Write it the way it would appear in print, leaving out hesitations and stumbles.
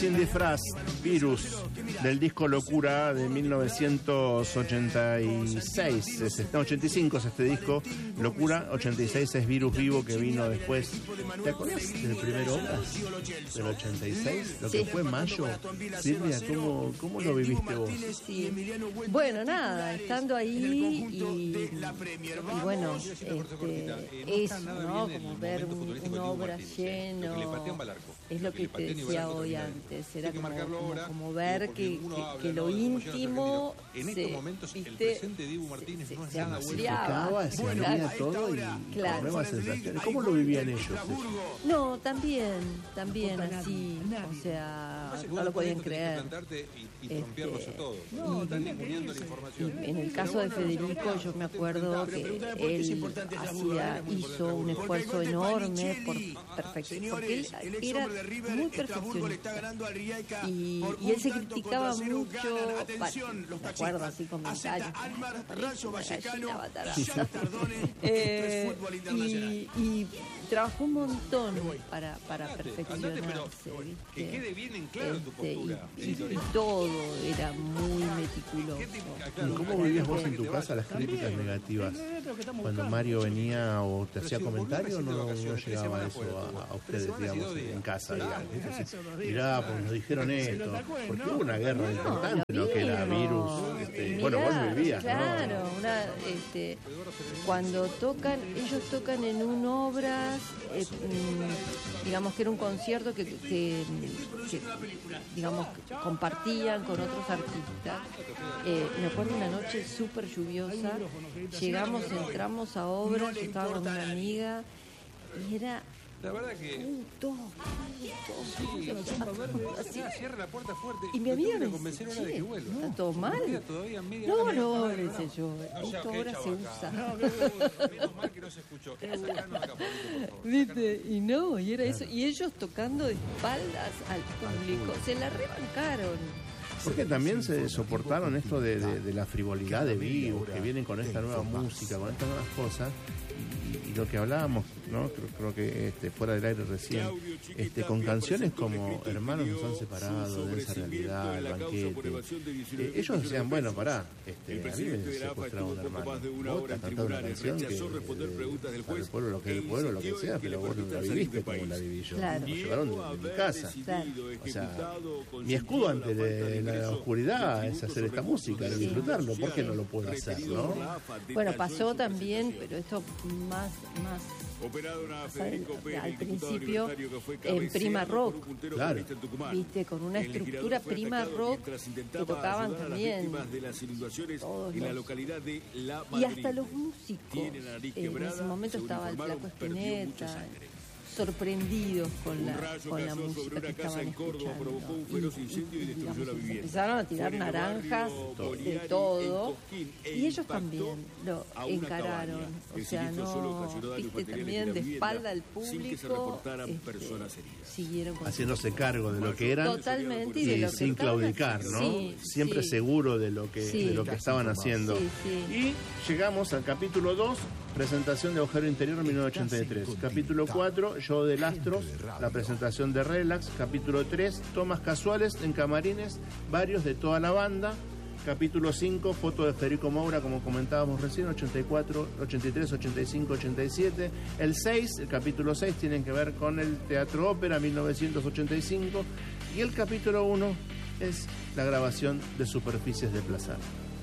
sin disfraz, Virus, del disco Locura de 1986. 85 es este disco, Locura. 86 es Virus Vivo, que vino después. ¿Te acuerdas del primer Obras? Del 86, lo que fue Mayo. Silvia, ¿cómo lo viviste vos? Sí. Bueno, nada, estando ahí y bueno, eso, ¿no? Como ver un Obras lleno, es lo que te decía hoy antes, era como ver que lo íntimo en estos momentos el presente Dibu Martínez no es se nada ampliaba, se abría todo y con nuevas sensaciones. ¿Cómo lo vivían ellos? No, también así, o sea, no lo podían creer. Y trompearlos a todos. Y en el caso de Federico, yo me acuerdo que él hizo un esfuerzo enorme por perfeccionar, porque él era muy perfeccionista y él se criticaba mucho, me acuerdo así comentarios, y trabajó un montón para perfeccionarse, que quede bien en claro tu postura. Y todo era muy meticuloso. ¿Cómo vivías vos en tu casa las críticas negativas? Cuando Mario venía o te hacía comentarios, no llegaba eso a ustedes, digamos, en casa, digamos. Mirá, pues nos dijeron esto, porque hubo una guerra importante, ¿no? Que era Virus. Bueno, vos lo vivías, claro, ¿no? Cuando ellos tocan en un Obras, digamos que era un concierto que digamos compartían con otros artistas. Me acuerdo una noche súper lluviosa, entramos a Obras, yo estaba con una amiga y era la verdad que cierra la puerta fuerte. Y mi amiga me convencer ahora de que vuelva. ¿Está todo mal? No, dice yo. Esto ahora se usa. Menos mal que no se escuchó. ¿Viste? Y era eso. Y ellos tocando de espaldas al público. Se la rebancaron. Porque también se soportaron esto de la frivolidad de Virus, que vienen con esta nueva música, con estas nuevas cosas. Y lo que hablábamos, ¿no? Creo que fuera del aire recién, con canciones como Hermanos nos han separado, de esa realidad, el banquete. Ellos decían, bueno, pará, a mí me secuestraron un hermano. Vos estás cantando una canción que para el pueblo, lo que es el pueblo, lo que sea, pero vos no la viviste como la viví yo. Claro. Me llevaron de mi casa. Claro. O sea, mi escudo ante la oscuridad es hacer esta música, y disfrutarlo. ¿Por qué no lo puedo hacer, no? Bueno, pasó también, pero esto más al principio en Prima Rock, claro, viste, con una estructura Prima Rock que tocaban también todos y hasta los músicos. En ese momento estaba el Flaco Spinetta, sorprendidos con la música que estaban escuchando. Y empezaron a tirar naranjas de todo. Y ellos también lo encararon. O sea, viste, también de espalda al público, siguieron haciéndose cargo de lo que eran. Totalmente. Y de lo sin claudicar, ¿no? Sí, siempre seguro de lo que estaban haciendo. Y llegamos al capítulo 2, presentación de Agujero Interior 1983. Capítulo 4, Show del Astros, la presentación de Relax. Capítulo 3, tomas casuales en camarines, varios de toda la banda. Capítulo 5, foto de Federico Moura, como comentábamos recién, 84, 83, 85, 87. El 6, el capítulo 6, tienen que ver con el Teatro Ópera 1985. Y el capítulo 1 es la grabación de Superficies de Placer.